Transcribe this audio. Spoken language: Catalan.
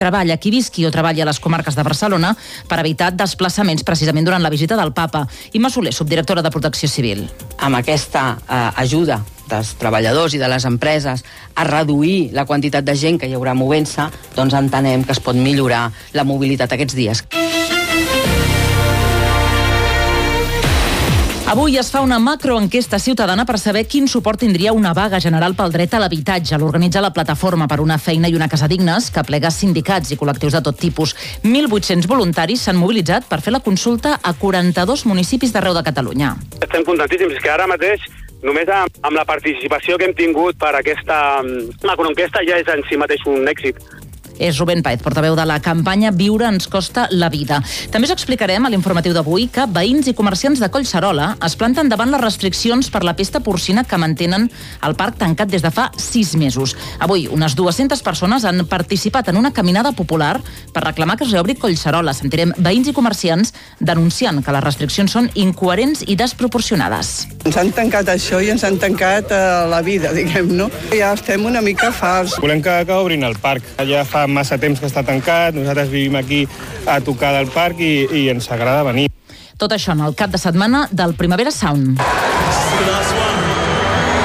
treballa qui visqui o treballi a les comarques de Barcelona per evitar desplaçaments precisament durant la visita del papa. Imma Soler, subdirectora de Protecció Civil. Amb aquesta ajuda dels treballadors i de les empreses a reduir la quantitat de gent que hi haurà movent-se, doncs entenem que es pot millorar la mobilitat aquests dies. Avui es fa una macroenquesta ciutadana per saber quin suport tindria una vaga general pel dret a l'habitatge. L'organitza la Plataforma per una feina i una casa dignes, que plega sindicats i col·lectius de tot tipus. 1.800 voluntaris s'han mobilitzat per fer la consulta a 42 municipis d'arreu de Catalunya. Estem contentíssims, que ara mateix només amb la participació que hem tingut per aquesta macroenquesta ja és en si mateix un èxit. És Rubén Paez, portaveu de la campanya Viure ens costa la vida. També us explicarem a l'informatiu d'avui que veïns i comerciants de Collserola es planten davant les restriccions per la pesta porcina que mantenen el parc tancat des de fa 6 mesos. Avui, unes 200 persones han participat en una caminada popular per reclamar que es reobri Collserola. Sentirem veïns i comerciants denunciant que les restriccions són incoherents i desproporcionades. Ens han tancat això i ens han tancat la vida, diguem, no? Ja estem una mica farts. Volem que obrin el parc. Ja fa massa temps que està tancat, nosaltres vivim aquí a tocar del parc i ens agrada venir. Tot això en el cap de setmana del Primavera Sound.